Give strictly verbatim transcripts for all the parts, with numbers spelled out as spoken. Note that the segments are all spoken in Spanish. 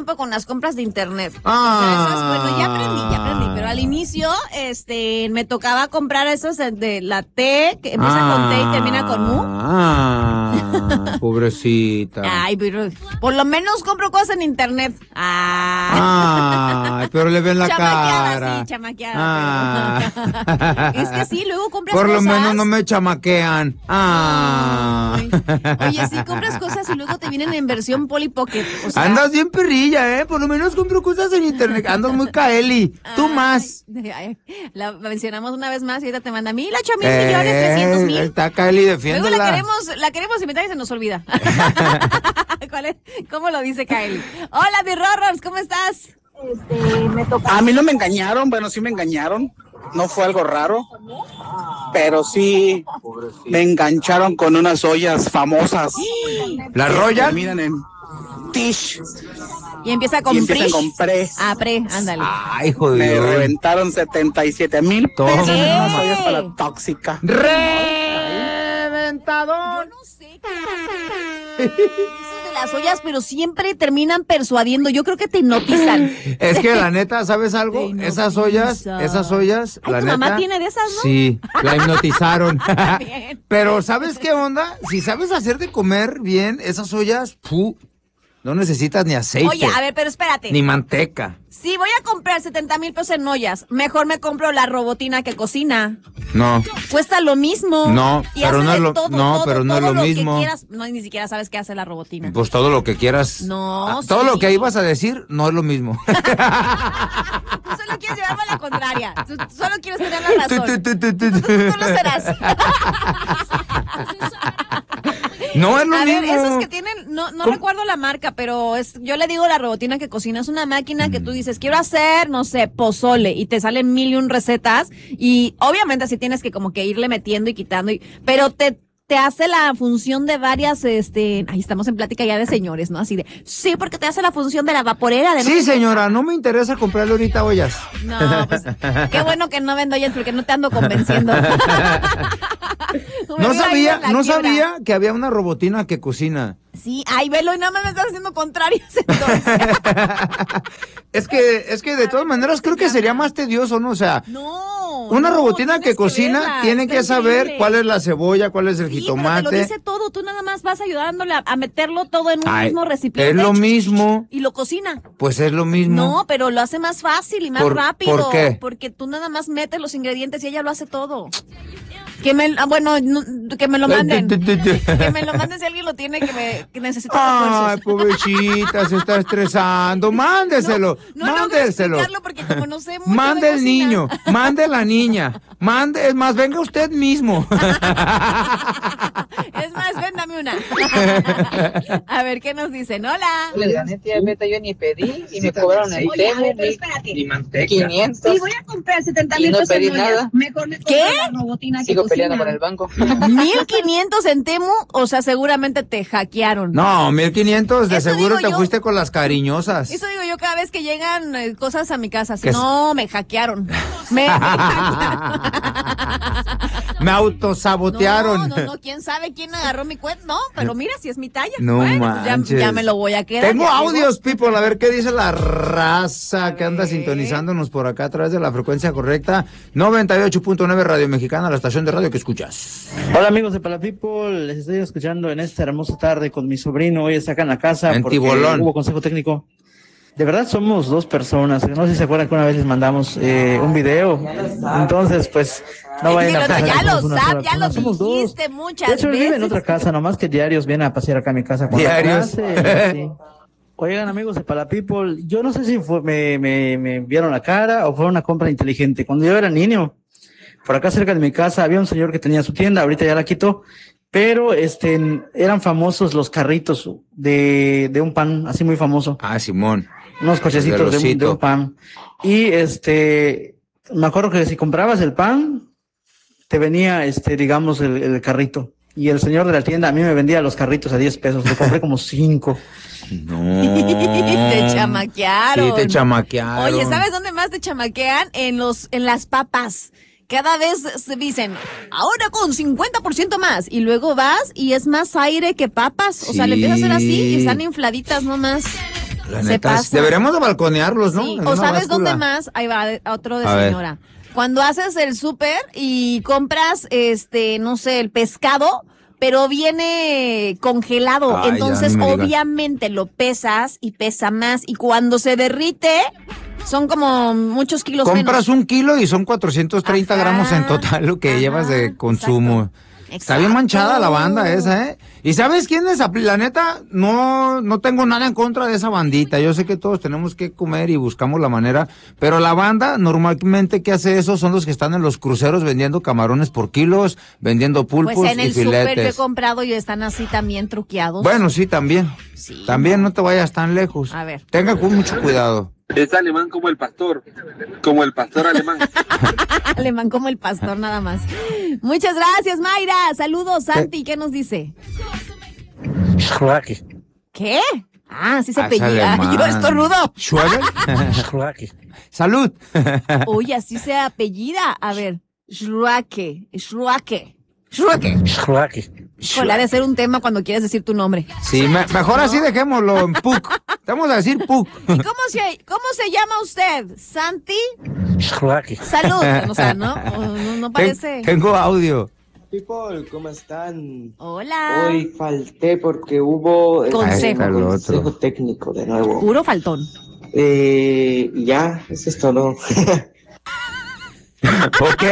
tiempo con las compras de internet. Ah. O sea, esas, bueno, ya aprendí, ya aprendí, pero al inicio, este, me tocaba comprar esos de la T, que empieza ah. con T y termina con U. Ah, pobrecita. Ay, pero por lo menos compro cosas en internet. Ah. Ay, pero le ven la chamaqueada, cara. sí, chamaqueada. Ah. Es que sí, luego compras por cosas. Por lo menos no me chamaquean. Ah. Ay. Oye, sí, compras cosas y luego te vienen en versión Polly Pocket. O sea, andas bien perrilla, ¿eh? Por lo menos compro cosas en internet. Andas muy Kaeli. Tú ay, más. Ay, la mencionamos una vez más y ahorita te manda mil, ocho mil eh, millones, trescientos mil. Está Kaeli, defiéndela. Luego la queremos, la queremos invitar y se nos olvida. ¿Cuál es? ¿Cómo lo dice Kaeli? Hola, mi Rorros, ¿cómo estás? Este, me toca. A mí no me engañaron, bueno, sí me engañaron. No fue algo raro, pero sí me engancharon con unas ollas famosas. ¿La Royal? Terminan en Tish. Y empieza con y empiezan Prish. con Pre. Ah, Pre, ándale. Ay, hijo de Me Dios. reventaron setenta y siete mil pesos en unas ollas para la tóxica. Reventador. Yo no sé qué pasa. Eso de las ollas, pero siempre terminan persuadiendo. Yo creo que te hipnotizan. Es que la neta, ¿sabes algo? Te esas ollas, esas ollas, Ay, la tu neta. mamá tiene de esas, ¿no? Sí, la hipnotizaron. Bien. Pero ¿sabes qué onda? Si sabes hacer de comer bien, esas ollas, ¡pu! No necesitas ni aceite. Oye, a ver, pero espérate. Ni manteca. Si voy a comprar setenta mil pesos en ollas, mejor me compro la robotina que cocina. No. Cuesta lo mismo. No, y pero hace no de es lo- todo, no, todo, pero no es todo lo que mismo. quieras. No, ni siquiera sabes qué hace la robotina. Pues todo lo que quieras. No, Ah, todo sí. lo que ibas a decir no es lo mismo. Tú solo quieres llevarme a la contraria. Tú solo quieres tener la razón. Tu, tu, tu, tu, Tú, tu. tú lo serás. No es lo A mismo. ver, esos que tienen, no, no ¿Cómo? recuerdo la marca, pero es, yo le digo la robotina que cocina, es una máquina que tú dices, quiero hacer, no sé, pozole, y te salen mil y un recetas, y obviamente así tienes que como que irle metiendo y quitando, y, pero te, te hace la función de varias, este, ahí estamos en plática ya de señores, ¿no? Así de, sí, porque te hace la función de la vaporera. De no Sí, sé qué. señora, no me interesa comprarle ahorita ollas. No, pues, qué bueno que no vendo ollas porque no te ando convenciendo. Me No hubiera ido sabía, en la no quiebra. sabía que había una robotina que cocina. Sí, ay, velo, y nada más me estás haciendo contrarios entonces. Es que, es que de todas maneras creo que sería más tedioso, ¿no? O sea, No. una no, robotina tienes que cocina verla, tiene está que saber increíble. cuál es la cebolla, cuál es el Sí, pero jitomate. te lo dice todo, tú nada más vas ayudándole a, a meterlo todo en un Ay, mismo recipiente. es lo mismo. Y lo cocina. Pues es lo mismo. No, pero lo hace más fácil y más ¿Por- rápido. por qué? Porque tú nada más metes los ingredientes y ella lo hace todo. Que me, ah, bueno, no, que me lo manden. Que me lo manden si alguien lo tiene, que me que necesita Ay, refuerzos. pobrecita, se está estresando. Mándeselo, No logro mándeselo. explicarlo porque como no sé mucho Mande de el cocina. niño, mande la niña, mande, es más, venga usted mismo. Es más, véndame una. A ver, ¿qué nos dicen? Hola. Les gané, tía Beta, yo ni pedí y me cobraron el Oye, a Temu ver, pero mil espérate. quinientos. Si voy a comprar setenta Y mil no pesos pedí en ollas, nada. mejor me compro ¿Qué? la robotina que Sigo cocina. peleando con el banco. mil quinientos en Temu, o sea, seguramente te hackearon. No, mil quinientos, de Eso seguro digo te yo. fuiste con las cariñosas. Eso digo yo cada vez que llegan eh, cosas a mi casa. Así, ¿Qué es? no, me hackearon. Me, me hackearon. Me autosabotearon. No, no, no, quién sabe quién agarró mi cuenta. No, pero mira si es mi talla. No bueno, pues ya, manches. ya me lo voy a quedar. Tengo ya audios, people, a ver qué dice la raza A que anda ver. sintonizándonos por acá a través de la frecuencia correcta. noventa y ocho punto nueve Radio Mexicana, la estación de radio que escuchas. Hola amigos de Pala People, les estoy escuchando en esta hermosa tarde con mi sobrino. Hoy está acá en la casa En porque Tibolón. hubo consejo técnico. De verdad somos dos personas. No sé si se acuerdan que una vez les mandamos eh, un video. Entonces, pues no Y vayan a lo- pensar ya que lo somos una sab- sola ya persona. lo Somos dos. dijiste muchas De hecho, él vive en veces. otra casa, nomás que diarios viene a pasear acá a mi casa. cuando Diarios. clase, sí. Oigan amigos de Pala People, yo no sé si fue, me, me, me vieron la cara o fue una compra inteligente. Cuando yo era niño, por acá cerca de mi casa había un señor que tenía su tienda, ahorita ya la quitó, pero este eran famosos los carritos de, de un pan, así muy famoso, Ah, Simón. unos cochecitos Del de un, de osito. un pan. Y este, me acuerdo que si comprabas el pan, te venía este, digamos, el, el carrito. Y el señor de la tienda a mí me vendía los carritos a diez pesos, le compré como cinco. No. Te chamaquearon. Sí, te chamaquearon. Oye, ¿sabes dónde más te chamaquean? En los, en las papas. Cada vez se dicen, ahora con cincuenta por ciento más. Y luego vas y es más aire que papas. O sea, le empiezas a hacer así y están infladitas nomás. La Se neta, pasa. deberíamos de balconearlos, ¿no? Sí, En o una sabes báscula. dónde más, ahí va de- otro de A ver. señora. Cuando haces el súper y compras, este, no sé, el pescado, pero viene congelado, Ay, ya, entonces ni me digas. obviamente lo pesas y pesa más y cuando se derrite son como muchos kilos Compras menos. un kilo y son cuatrocientos treinta Ajá, gramos en total lo que ajá, llevas de consumo. exacto. Está bien manchada Exacto. la banda esa, ¿eh? ¿Y sabes quién es? La neta, no, no tengo nada en contra de esa bandita. Yo sé que todos tenemos que comer y buscamos la manera, pero la banda normalmente que hace eso son los que están en los cruceros vendiendo camarones por kilos, vendiendo pulpos Pues en y el súper yo he filetes. comprado y están así también truqueados. Bueno, sí, también. Sí. También no te vayas tan lejos. A ver. Tenga cu- mucho cuidado. Es alemán como el pastor, como el pastor alemán. Alemán como el pastor nada más. Muchas gracias, Mayra. Saludos, Santi. ¿Qué nos dice? ¿Qué? Ah, sí se Ah, es apellida. alemán. Yo estornudo. ¿Schwebel? Salud. Uy, así se apellida. A ver. Schruake. Schruake. Schruake. Híjole, ha de ser un tema cuando quieres decir tu nombre. Sí, me- mejor así dejémoslo en Puc. Vamos a decir Puc. ¿Y cómo se, cómo se llama usted? ¿Santi? Salud. O sea, ¿no? No, no, no parece. Ten- tengo audio. People, ¿cómo están? Hola. Hoy falté porque hubo este, Consejo. Ahí está el consejo otro. técnico de nuevo. Puro faltón. Eh, y ya, eso es todo. Ok.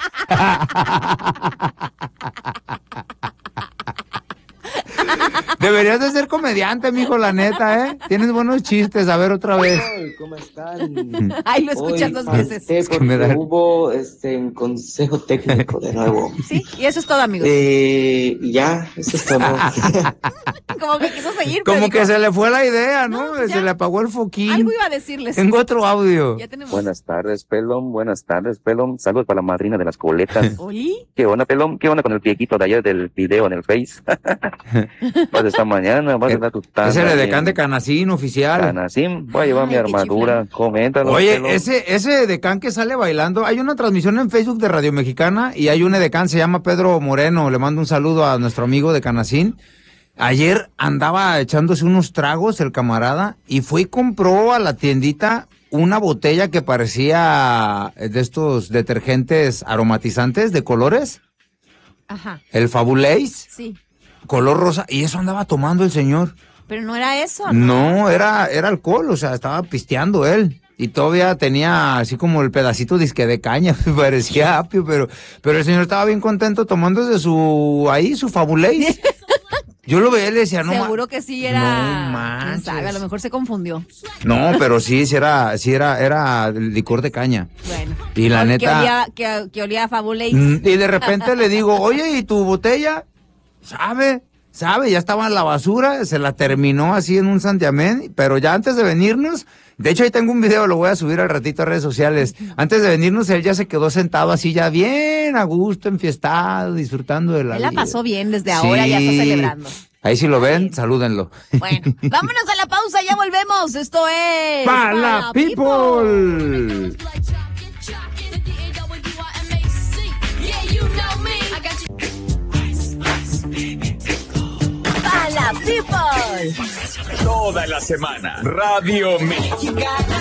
Deberías de ser comediante, mijo, la neta, ¿eh? Tienes buenos chistes. A ver, otra vez. People, ¿cómo están? Ay, lo escuchas Hoy dos falté veces. que me porque da- hubo este un consejo técnico de nuevo. Sí, y eso es todo, amigos. Eh, y ya, eso es todo. Como que quiso seguir, pero Como dijo, que se le fue la idea, ¿no? No, ya. Se le apagó el foquín. algo iba a decirles. Tengo otro audio. Ya tenemos. Buenas tardes, Pelón. Buenas tardes, Pelón. Saludos para la madrina de las coletas. ¿Oli? ¿Qué onda, Pelón? ¿Qué onda con el piequito de ayer del video en el Face? Vas esta mañana, vas a dar tu tanda. Es el bien. edecán de Canacín oficial. Canacín, voy a llevar Ay, mi qué armadura. Coméntalo, Oye, Pelón. ese, ese edecán que sale bailando, hay una transmisión en Facebook de Radio Mexicana y hay un edecán, se llama Pedro Moreno, le mando un saludo a nuestro amigo de Canacín. Ayer andaba echándose unos tragos el camarada y fue y compró a la tiendita una botella que parecía de estos detergentes aromatizantes de colores, Ajá, el Fabulace, sí. color rosa, y eso andaba tomando el señor. Pero no era eso. No, era, era alcohol, o sea, estaba pisteando él. Y todavía tenía así como el pedacito disque de caña, parecía apio, pero, pero el señor estaba bien contento tomándose su, ahí, su Fabulace. Yo lo veía y le decía, no ma- Seguro que sí era. No ¿Quién manches. sabe? A lo mejor se confundió. No, pero sí, sí era, sí era, era licor de caña. Bueno. Y la Que neta- olía, que, que olía a Fabulace. Mm, Y de repente le digo, oye, ¿y tu botella? ¿Sabe? ¿Sabe? Ya estaba en la basura, se la terminó así en un santiamén, pero ya antes de venirnos, de hecho ahí tengo un video, lo voy a subir al ratito a redes sociales, antes de venirnos él ya se quedó sentado así ya bien a gusto, enfiestado, disfrutando de la Él la vida. pasó bien desde ahora, ya está Sí. celebrando. Ahí si lo ven, salúdenlo. Bueno, vámonos a la pausa, ya volvemos. Esto es. ¡Pa la people! ¡Pa la people! Toda la semana, Radio Mexicana.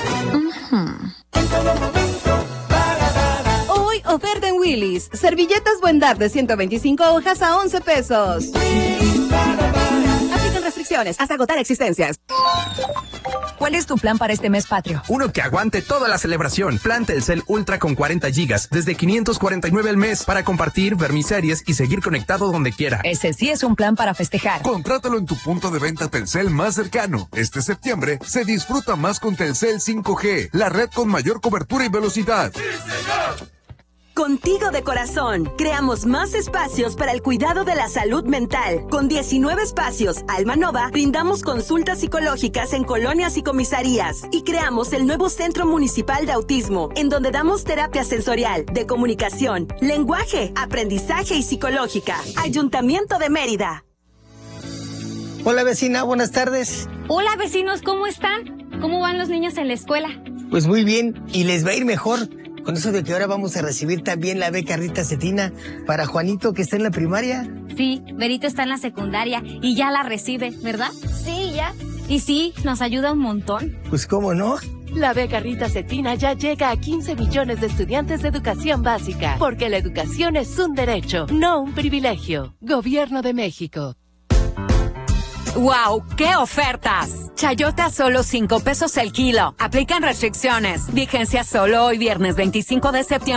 Hoy oferta en Willy's. Servilletas Buendar de ciento veinticinco hojas a once pesos. Aplican restricciones hasta agotar existencias. ¿Cuál es tu plan para este mes patrio? Uno que aguante toda la celebración. Plan Telcel Ultra con cuarenta gigas, desde quinientos cuarenta y nueve al mes, para compartir, ver mis series y seguir conectado donde quiera. Ese sí es un plan para festejar. Contrátalo en tu punto de venta Telcel más cercano. Este septiembre se disfruta más con Telcel cinco G, la red con mayor cobertura y velocidad. ¡Sí, señor! Contigo de corazón, creamos más espacios para el cuidado de la salud mental. Con diecinueve espacios, Alma Nova, brindamos consultas psicológicas en colonias y comisarías. Y creamos el nuevo Centro Municipal de Autismo, en donde damos terapia sensorial, de comunicación, lenguaje, aprendizaje y psicológica. Ayuntamiento de Mérida. Hola vecina, buenas tardes. Hola vecinos, ¿cómo están? ¿Cómo van los niños en la escuela? Pues muy bien, y les va a ir mejor. Con eso de que ahora vamos a recibir también la beca Rita Cetina para Juanito, que está en la primaria. Sí, Berito está en la secundaria y ya la recibe, ¿verdad? Sí, ya. Y sí, nos ayuda un montón. Pues cómo no. La beca Rita Cetina ya llega a quince millones de estudiantes de educación básica, porque la educación es un derecho, no un privilegio. Gobierno de México. ¡Wow! ¡Qué ofertas! Chayote a solo cinco pesos el kilo. Aplican restricciones. Vigencia solo hoy viernes veinticinco de septiembre.